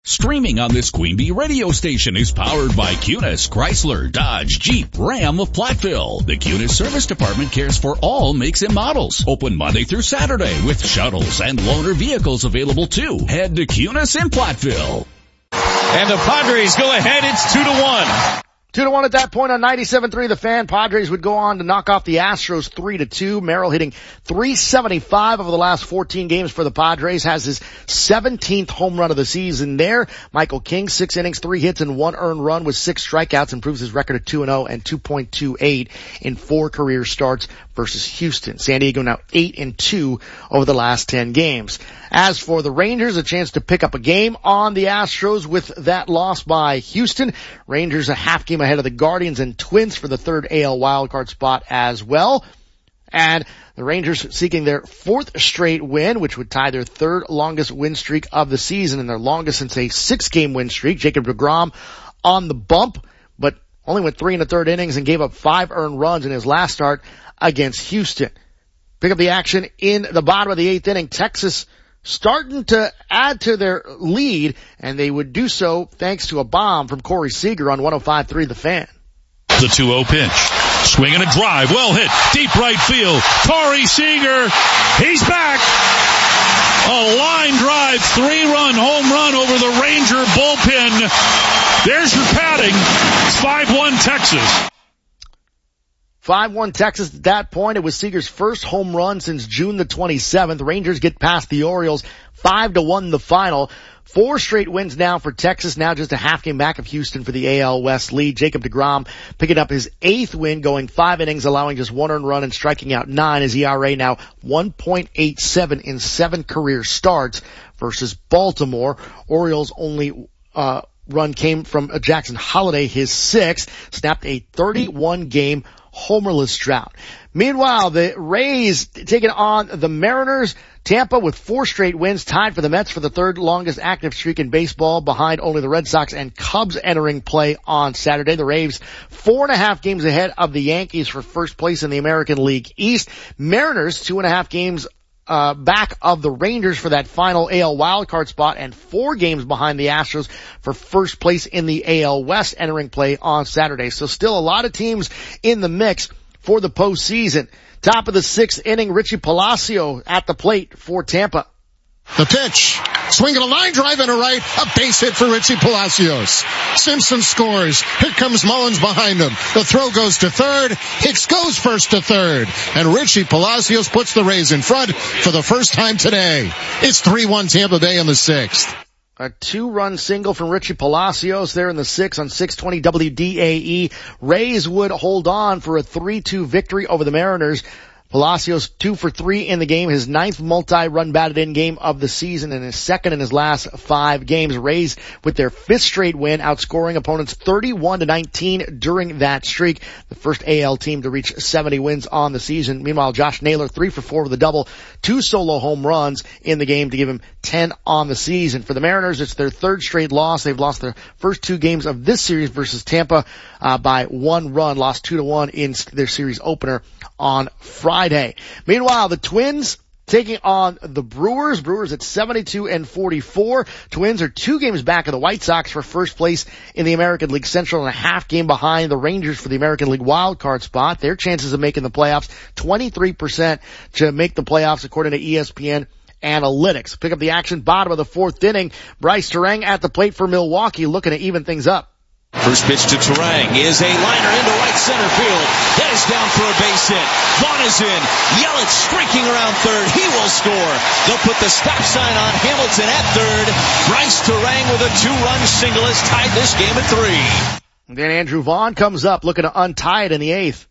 Streaming on this Queen Bee radio station is powered by Cunis, Chrysler, Dodge, Jeep, Ram of Platteville. The Cunis Service Department cares for all makes and models. Open Monday through Saturday with shuttles and loaner vehicles available too. Head to Cunis in Platteville. And the Padres go ahead. It's 2-1. 2-1 at that point on 97.3 The Fan. Padres would go on to knock off the Astros 3-2. Merrill hitting .375 over the last 14 games for the Padres. Has his 17th home run of the season there. Michael King, 6 innings, 3 hits, and 1 earned run with 6 strikeouts. Improves his record at 2-0 and 2.28 in 4 career starts versus Houston. San Diego now 8-2 over the last 10 games. As for the Rangers, a chance to pick up a game on the Astros with that loss by Houston. Rangers a half game ahead of the Guardians and Twins for the third AL wildcard spot as well. And the Rangers seeking their 4th straight win, which would tie their 3rd longest win streak of the season and their longest since a 6-game win streak. Jacob deGrom on the bump, but only went 3 1/3 innings and gave up 5 earned runs in his last start against Houston. Pick up the action in the bottom of the 8th inning. Texas starting to add to their lead, and they would do so thanks to a bomb from Corey Seager on 105.3 The Fan. The 2-0 pitch. Swing and a drive. Well hit. Deep right field. Corey Seager. He's back. A line drive. 3-run home run over the Ranger bullpen. There's your padding. It's 5-1 Texas. 5-1 Texas at that point. It was Seager's first home run since June the 27th. Rangers get past the Orioles 5-1 the final. 4 straight wins now for Texas, now just a half game back of Houston for the AL West lead. Jacob deGrom picking up his 8th win, going 5 innings, allowing just 1 earned run and striking out 9. His ERA now 1.87 in 7 career starts versus Baltimore. Orioles only run came from Jackson Holliday, his 6th, snapped a 31-game homerless drought. Meanwhile, the Rays taking on the Mariners. Tampa with 4 straight wins, tied for the Mets for the 3rd longest active streak in baseball, behind only the Red Sox and Cubs entering play on Saturday. The Rays 4.5 games ahead of the Yankees for first place in the American League East. Mariners 2.5 games back of the Rangers for that final AL wildcard spot, and 4 games behind the Astros for first place in the AL West entering play on Saturday. So still a lot of teams in the mix for the postseason. Top of the 6th inning, Richie Palacio at the plate for Tampa. The pitch. Swinging a line drive into right. A base hit for Richie Palacios. Simpson scores. Here comes Mullins behind him. The throw goes to third. Hicks goes first to third. And Richie Palacios puts the Rays in front for the first time today. It's 3-1 Tampa Bay in the 6th. A 2-run single from Richie Palacios there in the 6th on 620 WDAE. Rays would hold on for a 3-2 victory over the Mariners. Palacios 2 for 3 in the game, his 9th multi-run batted in game of the season and his 2nd in his last 5 games. Rays with their 5th straight win, outscoring opponents 31-19 during that streak. The first AL team to reach 70 wins on the season. Meanwhile, Josh Naylor 3 for 4 with a double, 2 solo home runs in the game to give him 10 on the season. For the Mariners, it's their 3rd straight loss. They've lost their first 2 games of this series versus Tampa by 1 run, lost 2-1 in their series opener on Friday. Meanwhile, the Twins taking on the Brewers. Brewers at 72-44. Twins are 2 games back of the White Sox for first place in the American League Central and a half game behind the Rangers for the American League wild card spot. Their chances of making the playoffs, 23% to make the playoffs according to ESPN Analytics. Pick up the action, bottom of the 4th inning. Bryce Terang at the plate for Milwaukee, looking to even things up. First pitch to Terang is a liner into right center field. That is down for a base hit. Vaughn is in. Yelich streaking around third. He will score. They'll put the stop sign on Hamilton at third. Bryce Terang with a 2-run single has tied this game at 3. Then Andrew Vaughn comes up looking to untie it in the 8th.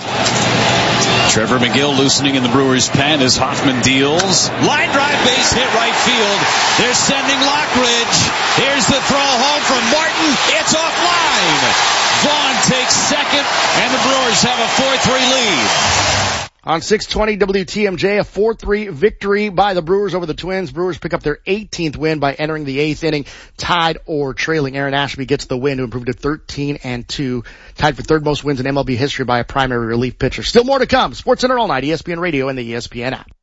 Trevor McGill loosening in the Brewers' pen as Hoffman deals. Line drive, base hit right field. They're sending Lockridge. Here's the throw home from Martin. It's offline. Vaughn takes 2nd, and the Brewers have a 4-3 lead. On 620 WTMJ, a 4-3 victory by the Brewers over the Twins. Brewers pick up their 18th win by entering the 8th inning, tied or trailing. Aaron Ashby gets the win to improve to 13-2, tied for 3rd most wins in MLB history by a primary relief pitcher. Still more to come. SportsCenter all night, ESPN Radio and the ESPN app.